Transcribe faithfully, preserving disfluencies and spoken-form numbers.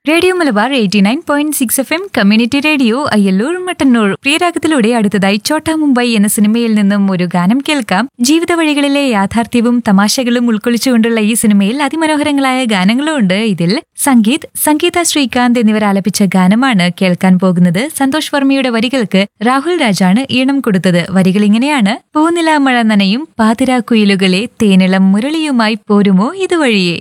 Radio Malabar eighty nine point six F M community radio Ayyallur Mattannur. പ്രിയരാഗത്തിലൂടെ അടുത്തതായി ചോട്ടാ മുംബൈ എന്ന സിനിമയിൽ നിന്നും ഒരു ഗാനം കേൾക്കാം. ജീവിത വഴികളിലെ യാഥാർത്ഥ്യവും തമാശകളും ഉൾക്കൊള്ളിച്ചുകൊണ്ടുള്ള ഈ സിനിമയിൽ അതിമനോഹരങ്ങളായ ഗാനങ്ങളും ഉണ്ട്. ഇതിൽ സംഗീത്, സംഗീത ശ്രീകാന്ത് എന്നിവർ ആലപിച്ച ഗാനമാണ് കേൾക്കാൻ പോകുന്നത്. സന്തോഷ് വർമ്മയുടെ വരികൾക്ക് രാഹുൽ രാജാണ് ഈണം കൊടുത്തത്. വരികൾ ഇങ്ങനെയാണ്: പൂനിലാമഴ നനയും പാതിരാക്കുയിലുകളെ തേനിളം മുരളിയുമായി പോരുമോ ഇതുവഴിയേ.